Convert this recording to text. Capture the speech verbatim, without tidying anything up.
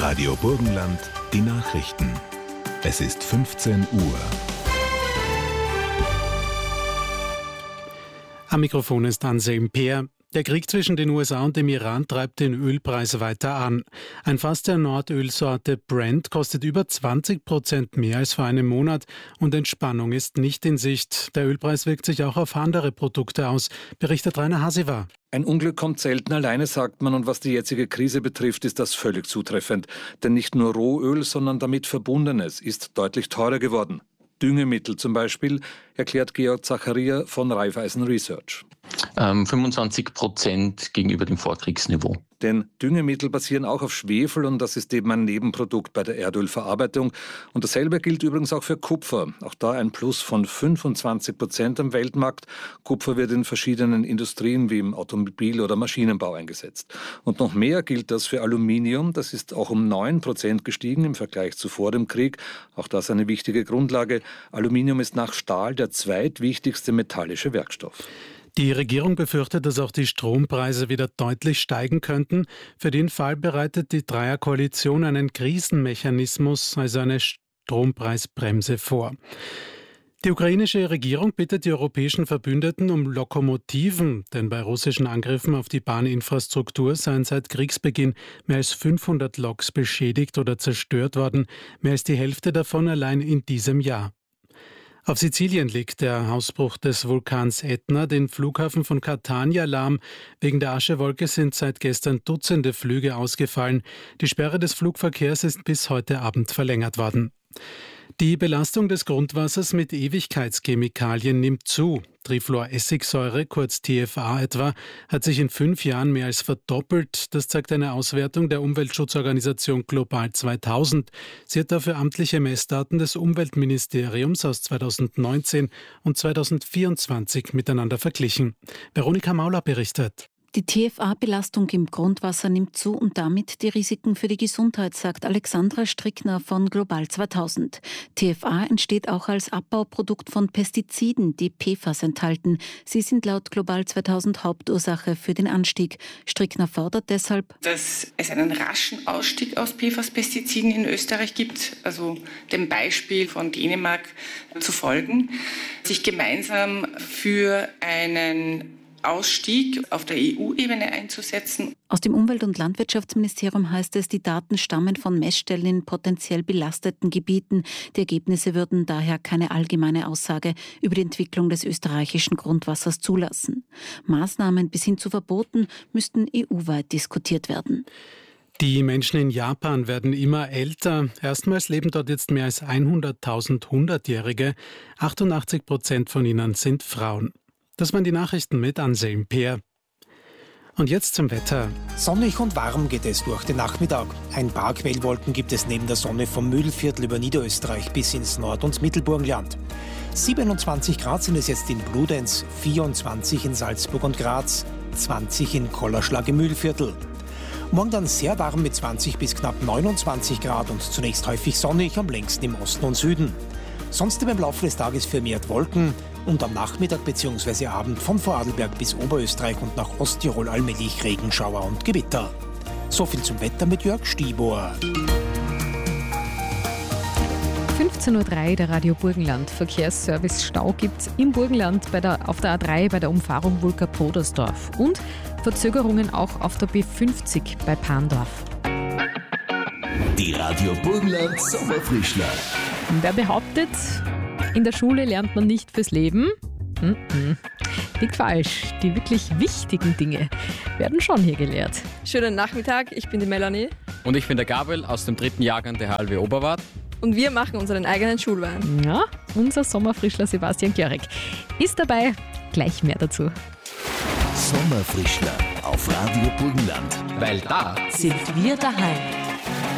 Radio Burgenland, die Nachrichten. Es ist fünfzehn Uhr. Am Mikrofon ist Anselm Peer. Der Krieg zwischen den U S A und dem Iran treibt den Ölpreis weiter an. Ein Fass der Nordölsorte Brent kostet über zwanzig Prozent mehr als vor einem Monat und Entspannung ist nicht in Sicht. Der Ölpreis wirkt sich auch auf andere Produkte aus, berichtet Rainer Hasiwa. Ein Unglück kommt selten alleine, sagt man, und was die jetzige Krise betrifft, ist das völlig zutreffend. Denn nicht nur Rohöl, sondern damit Verbundenes ist deutlich teurer geworden. Düngemittel zum Beispiel, erklärt Georg Zacharia von Raiffeisen Research. Ähm, fünfundzwanzig Prozent gegenüber dem Vorkriegsniveau. Denn Düngemittel basieren auch auf Schwefel und das ist eben ein Nebenprodukt bei der Erdölverarbeitung. Und dasselbe gilt übrigens auch für Kupfer. Auch da ein Plus von fünfundzwanzig Prozent am Weltmarkt. Kupfer wird in verschiedenen Industrien wie im Automobil- oder Maschinenbau eingesetzt. Und noch mehr gilt das für Aluminium. Das ist auch um neun Prozent gestiegen im Vergleich zu vor dem Krieg. Auch das eine wichtige Grundlage. Aluminium ist nach Stahl der zweitwichtigste metallische Werkstoff. Die Regierung befürchtet, dass auch die Strompreise wieder deutlich steigen könnten. Für den Fall bereitet die Dreierkoalition einen Krisenmechanismus, also eine Strompreisbremse, vor. Die ukrainische Regierung bittet die europäischen Verbündeten um Lokomotiven, denn bei russischen Angriffen auf die Bahninfrastruktur seien seit Kriegsbeginn mehr als fünfhundert Loks beschädigt oder zerstört worden, mehr als die Hälfte davon allein in diesem Jahr. Auf Sizilien liegt der Ausbruch des Vulkans Ätna den Flughafen von Catania lahm. Wegen der Aschewolke sind seit gestern Dutzende Flüge ausgefallen. Die Sperre des Flugverkehrs ist bis heute Abend verlängert worden. Die Belastung des Grundwassers mit Ewigkeitschemikalien nimmt zu. Trifluoressigsäure, kurz T F A etwa, hat sich in fünf Jahren mehr als verdoppelt. Das zeigt eine Auswertung der Umweltschutzorganisation Global zweitausend. Sie hat dafür amtliche Messdaten des Umweltministeriums aus zweitausendneunzehn und zweitausendvierundzwanzig miteinander verglichen. Veronika Mauler berichtet. Die T F A-Belastung im Grundwasser nimmt zu und damit die Risiken für die Gesundheit, sagt Alexandra Strickner von Global zweitausend. T F A entsteht auch als Abbauprodukt von Pestiziden, die P F A S enthalten. Sie sind laut Global zweitausend Hauptursache für den Anstieg. Strickner fordert deshalb, dass es einen raschen Ausstieg aus P F A S-Pestiziden in Österreich gibt, also dem Beispiel von Dänemark zu folgen, sich gemeinsam für einen Ausstieg auf der E U-Ebene einzusetzen. Aus dem Umwelt- und Landwirtschaftsministerium heißt es, die Daten stammen von Messstellen in potenziell belasteten Gebieten. Die Ergebnisse würden daher keine allgemeine Aussage über die Entwicklung des österreichischen Grundwassers zulassen. Maßnahmen bis hin zu Verboten müssten E U-weit diskutiert werden. Die Menschen in Japan werden immer älter. Erstmals leben dort jetzt mehr als hunderttausend Hundertjährige. achtundachtzig Prozent von ihnen sind Frauen. Das waren die Nachrichten mit Anselm Peer. Und jetzt zum Wetter. Sonnig und warm geht es durch den Nachmittag. Ein paar Quellwolken gibt es neben der Sonne vom Mühlviertel über Niederösterreich bis ins Nord- und Mittelburgenland. siebenundzwanzig Grad sind es jetzt in Bludenz, vierundzwanzig in Salzburg und Graz, zwanzig in Kollerschlag im Mühlviertel. Morgen dann sehr warm mit zwanzig bis knapp neunundzwanzig Grad und zunächst häufig sonnig, am längsten im Osten und Süden. Sonst im Laufe des Tages vermehrt Wolken und am Nachmittag bzw. Abend von Vorarlberg bis Oberösterreich und nach Osttirol allmählich Regenschauer und Gewitter. So viel zum Wetter mit Jörg Stibor. fünfzehn Uhr drei, der Radio Burgenland. Verkehrsservice Stau gibt's im Burgenland bei der, auf der A drei bei der Umfahrung Vulka-Podersdorf und Verzögerungen auch auf der B fünfzig bei Pandorf. Die Radio Burgenland Sommerfrischler. Wer behauptet, in der Schule lernt man nicht fürs Leben? Mm-mm. Liegt falsch. Die wirklich wichtigen Dinge werden schon hier gelehrt. Schönen Nachmittag, ich bin die Melanie. Und ich bin der Gabriel aus dem dritten Jahrgang der H L W Oberwart. Und wir machen unseren eigenen Schulwein. Ja, unser Sommerfrischler Sebastian Gjörek ist dabei. Gleich mehr dazu. Sommerfrischler auf Radio Burgenland. Weil da sind wir daheim.